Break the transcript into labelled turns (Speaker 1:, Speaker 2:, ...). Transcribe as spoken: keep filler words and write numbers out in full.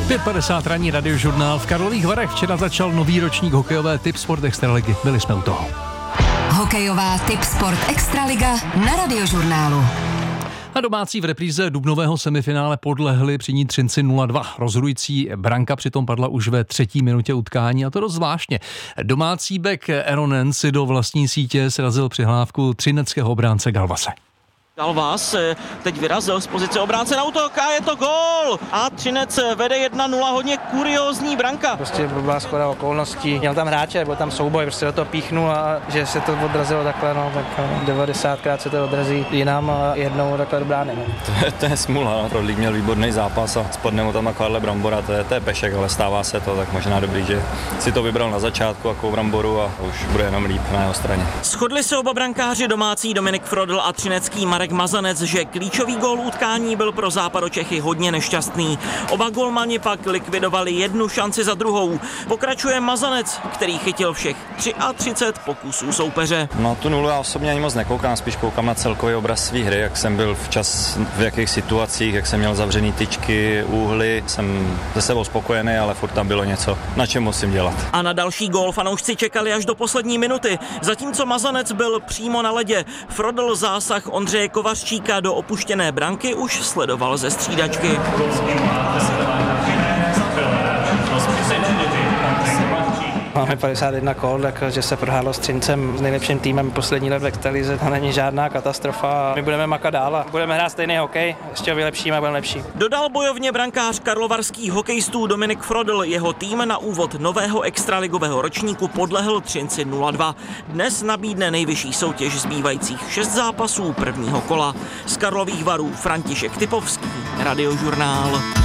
Speaker 1: pět padesát ranní radiožurnál. V Karlových Varech včera začal nový ročník hokejové Tip Sport Extraligy. Byli jsme u toho.
Speaker 2: Hokejová Tip Sport Extraliga na radiožurnálu.
Speaker 1: A domácí v repríze dubnového semifinále podlehli při ní Třinci nula dva. Rozhodující branka přitom padla už ve třetí minutě utkání, a to dost zvláštně. Domácí bek Eronen si do vlastní sítě srazil přihlávku třineckého obránce Galvase.
Speaker 3: Galvas teď vyrazil z pozice obránce na útok a je to gól! A Třinec vede jedna nula, hodně kuriózní branka.
Speaker 4: Prostě byla shoda okolností. Měl tam hráče, byl tam souboj, prostě do toho píchnul a že se to odrazilo takhle, no, tak devadesátkrát se to odrazí jinam a jednou takhle do brány. No.
Speaker 5: To, je, to je smůla, no. Rodlík měl výborný zápas a spadne mu tam takováhle brambora, to je, to je pešek, ale stává se to, tak možná dobrý, že si to vybral na začátku jako bramboru a už bude jenom líp na jeho straně.
Speaker 3: Shodli se oba brankáři, domácí Dominik Frodl a třinecký Marek Mazanec, že klíčový gól utkání byl pro Západočechy hodně nešťastný. Oba golmani pak likvidovali jednu šanci za druhou. Pokračuje Mazanec, který chytil všech třicet tři pokusů soupeře.
Speaker 5: Na tu nulu já osobně ani moc nekoukám, spíš koukám na celkový obraz své hry, jak jsem byl včas, v jakých situacích, jak jsem měl zavřený tyčky, úhly. Jsem ze sebou spokojený, ale furt tam bylo něco, na čem musím dělat.
Speaker 3: A na další gól fanoušci čekali až do poslední minuty. Zatímco Mazanec byl přímo na ledě, Frodl zásah Ondřeje Kovařčíka do opuštěné branky už sledoval ze střídačky.
Speaker 4: Máme padesát jedna kol, takže se prohrálo s Třincem, s nejlepším týmem poslední let v extralize. To není žádná katastrofa. My budeme makat dál a budeme hrát stejný hokej, ještě ho vylepšíme a budeme lepší.
Speaker 3: Dodal bojovně brankář karlovarských hokejistů Dominik Frodl. Jeho tým na úvod nového extraligového ročníku podlehl Třinci nula dva. Dnes nabídne nejvyšší soutěž zbývajících šest zápasů prvního kola. Z Karlových Varů František Typovský, Radiožurnál.